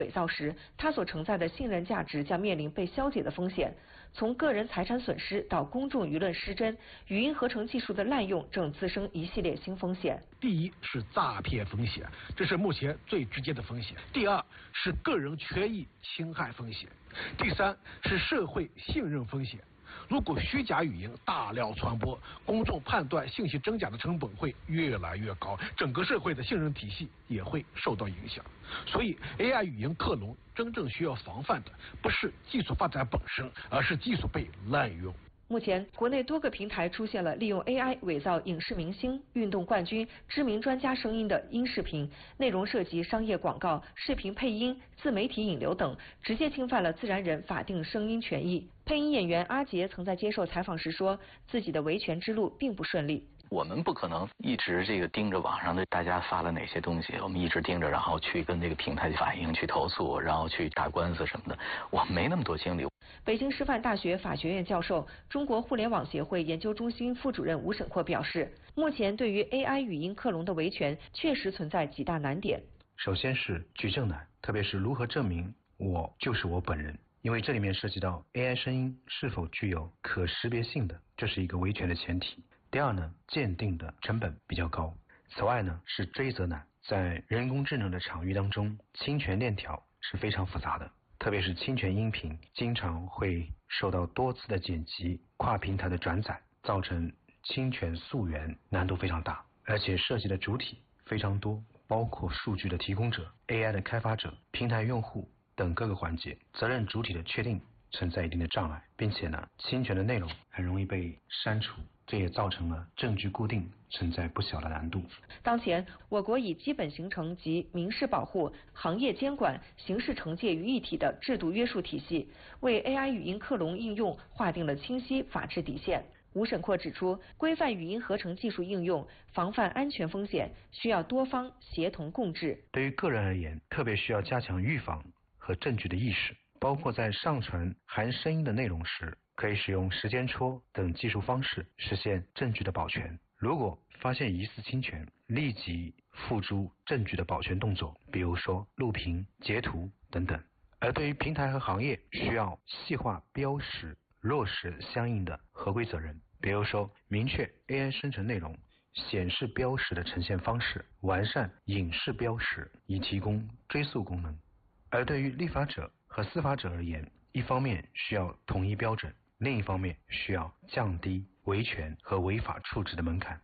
伪造时，它所承载的信任价值将面临被消解的风险。从个人财产损失到公众舆论失真，语音合成技术的滥用正滋生一系列新风险。 第一是诈骗风险，这是目前最直接的风险；第二是个人权益侵害风险；第三是社会信任风险。如果虚假语音大量传播，公众判断信息真假的成本会越来越高，整个社会的信任体系也会受到影响。所以 AI 语音克隆真正需要防范的不是技术发展本身，而是技术被滥用。 目前，国内多个平台出现了利用 AI 伪造影视明星、运动冠军、知名专家声音的音视频，内容涉及商业广告、视频配音、自媒体引流等，直接侵犯了自然人法定声音权益。配音演员阿杰曾在接受采访时说，自己的维权之路并不顺利。 我们不可能一直盯着网上的大家发了哪些东西，我们一直盯着，然后去跟这个平台反映、去投诉，然后去打官司什么的，我没那么多精力。 北京师范大学法学院教授、中国互联网协会研究中心副主任吴沈阔表示，目前对于 AI 语音克隆的维权确实存在几大难点。 首先是举证难，特别是如何证明我就是我本人，因为这里面涉及到 AI 声音是否具有可识别性的，这是一个维权的前提。第二呢，鉴定的成本比较高。此外呢，是追责难，在人工智能的场域当中，侵权链条是非常复杂的，特别是侵权音频经常会受到多次的剪辑、跨平台的转载，造成侵权溯源难度非常大，而且涉及的主体非常多，包括数据的提供者、AI 的开发者、平台用户等各个环节，责任主体的确定存在一定的障碍，并且呢，侵权的内容很容易被删除，这也造成了证据固定存在不小的难度。 当前，我国以基本形成及民事保护、行业监管、刑事惩戒于一体的制度约束体系，为 AI 语音克隆应用划定了清晰法治底线。吴沈阔指出，规范语音合成技术应用，防范安全风险，需要多方协同共治。 对于个人而言，特别需要加强预防和证据的意识，包括在上传含声音的内容时，可以使用时间戳等技术方式实现证据的保全。如果发现疑似侵权，立即付诸证据的保全动作，比如说录屏、截图等等。而对于平台和行业，需要细化标识，落实相应的合规责任，比如说明确 AI 生成内容显示标识的呈现方式，完善隐式标识，以提供追溯功能。而对于立法者和司法者而言，一方面需要统一标准，另一方面需要降低维权和违法处置的门槛。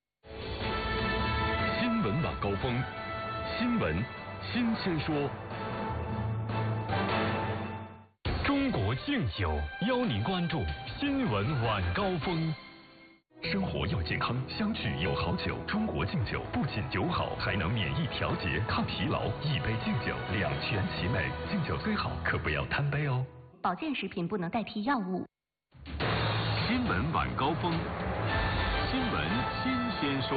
新闻晚高峰，新闻新鲜说。中国敬酒邀您关注新闻晚高峰。生活要健康，相聚有好酒。中国敬酒不仅酒好，还能免疫调节、抗疲劳。一杯敬酒，两全其美。敬酒虽好，可不要贪杯哦。 保健食品不能代替药物。 新闻晚高峰，新闻新鲜说。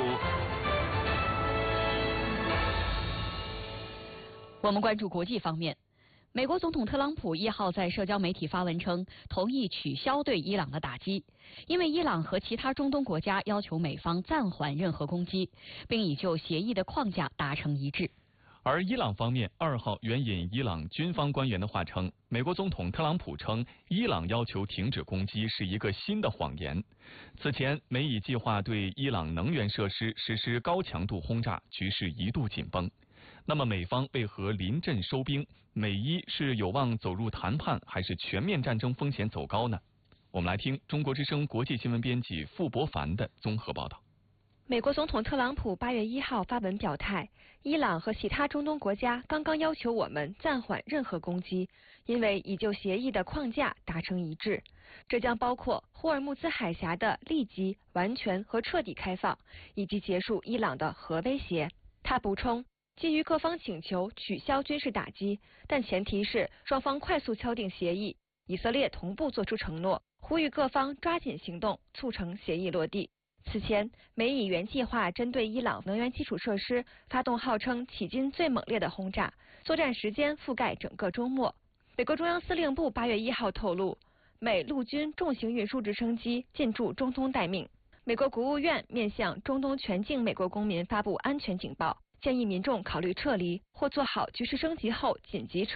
我们关注国际方面。美国总统特朗普1号在社交媒体发文称，同意取消对伊朗的打击，因为伊朗和其他中东国家要求美方暂缓任何攻击，并已就协议的框架达成一致。 而伊朗方面2号援引伊朗军方官员的话称，美国总统特朗普称伊朗要求停止攻击是一个新的谎言。此前，美以计划对伊朗能源设施实施高强度轰炸，局势一度紧绷。那么美方为何临阵收兵？美伊是有望走入谈判，还是全面战争风险走高呢？我们来听中国之声国际新闻编辑傅博凡的综合报道。 美国总统特朗普8月1号发文表态，伊朗和其他中东国家刚刚要求我们暂缓任何攻击，因为已就协议的框架达成一致。这将包括霍尔木兹海峡的立即、完全和彻底开放，以及结束伊朗的核威胁。他补充，基于各方请求取消军事打击，但前提是双方快速敲定协议。以色列同步作出承诺，呼吁各方抓紧行动，促成协议落地。此前，美以原计划针对伊朗能源基础设施发动号称迄今最猛烈的轰炸，作战时间覆盖整个周末。美国中央司令部8月1号透露，美陆军重型运输直升机进驻中东待命。美国国务院面向中东全境美国公民发布安全警报， 建议民众考虑撤离或做好局势升级后紧急撤离。